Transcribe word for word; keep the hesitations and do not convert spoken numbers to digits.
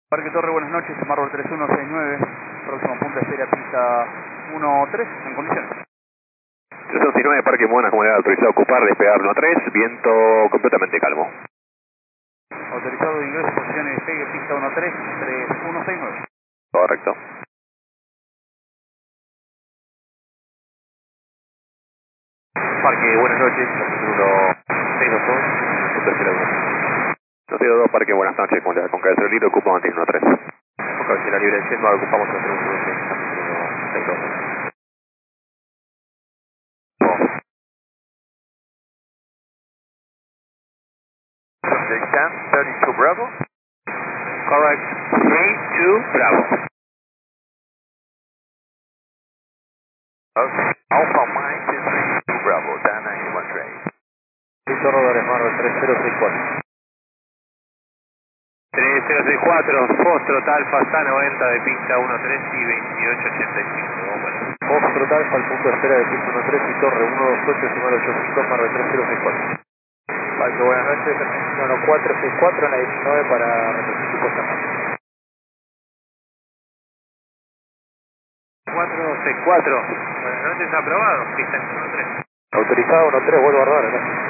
Parque Torre, buenas noches, Marvel tres uno seis nueve, próximo punto de espera, pista uno tres, en condiciones. tres uno seis nueve, Parque Buena, comunidad autorizado a ocupar, despegar uno tres, viento completamente calmo. Autorizado de ingreso, posición y despegue, pista uno tres, tres uno seis nueve. Correcto. Parque, buenas noches, uno seis dos dos, punto cero dos. cero dos, Parque, buenas noches, comunidad con cabecera libre, ocupa mantiene uno tres. Con cabecera libre del Sendmar, ocupamos el tres uno seis dos. Understand, thirty-two Bravo. Correct, three two Bravo. Okay, Alpha Mike is thirty-two Bravo, Dana y one trade. Listo, Rodores, Marvel tres cero seis cuatro. tres cero seis cuatro, Foxtrot Alfa, está noventa de pista uno tres y veintiocho ochenta y cinco. Foxtrot Alfa, al punto de espera de pista uno tres y torre uno dos ocho, decimal ochenta y cinco, Marvel tres cero seis cuatro. Parque, buenas noches, uno cuatro seis cuatro en la diecinueve para representación y Costa Mar. cuatro seis cuatro, buenas noches, aprobado, pista uno tres. Autorizado uno tres, vuelvo a rodar acá.